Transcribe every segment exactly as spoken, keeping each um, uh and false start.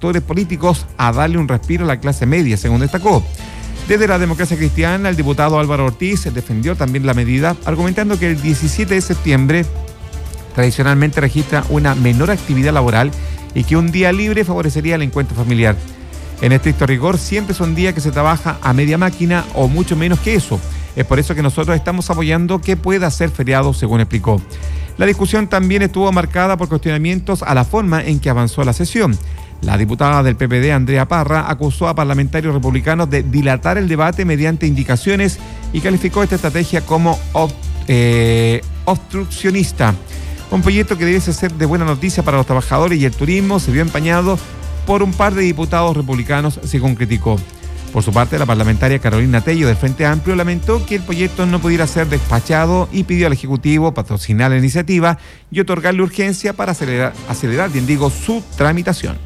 actores políticos a darle un respiro a la clase media, según destacó. Desde la Democracia Cristiana, el diputado Álvaro Ortiz defendió también la medida, argumentando que el diecisiete de septiembre tradicionalmente registra una menor actividad laboral y que un día libre favorecería el encuentro familiar. En estricto rigor, siempre son días que se trabaja a media máquina o mucho menos que eso. Es por eso que nosotros estamos apoyando que pueda ser feriado, según explicó. La discusión también estuvo marcada por cuestionamientos a la forma en que avanzó la sesión. La diputada del P P D, Andrea Parra, acusó a parlamentarios republicanos de dilatar el debate mediante indicaciones y calificó esta estrategia como ob- eh, obstruccionista. Un proyecto que debiese ser de buena noticia para los trabajadores y el turismo se vio empañado por un par de diputados republicanos, según criticó. Por su parte, la parlamentaria Carolina Tello del Frente Amplio lamentó que el proyecto no pudiera ser despachado y pidió al Ejecutivo patrocinar la iniciativa y otorgarle urgencia para acelerar, acelerar bien digo, su tramitación.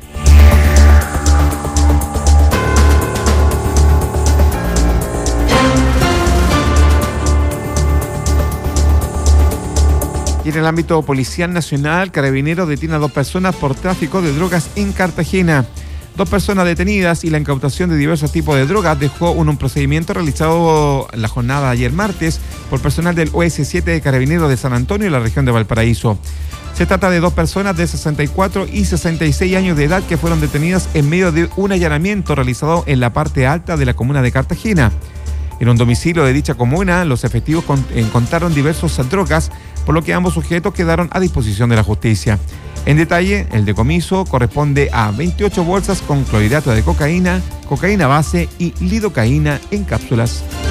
Y en el ámbito policial nacional, Carabineros detiene a dos personas por tráfico de drogas en Cartagena. Dos personas detenidas y la incautación de diversos tipos de drogas dejó un, un procedimiento realizado la jornada de ayer martes por personal del O S siete de Carabineros de San Antonio y la región de Valparaíso. Se trata de dos personas de sesenta y cuatro y sesenta y seis años de edad que fueron detenidas en medio de un allanamiento realizado en la parte alta de la comuna de Cartagena. En un domicilio de dicha comuna, los efectivos encontraron diversas drogas, por lo que ambos sujetos quedaron a disposición de la justicia. En detalle, el decomiso corresponde a veintiocho bolsas con clorhidrato de cocaína, cocaína base y lidocaína en cápsulas.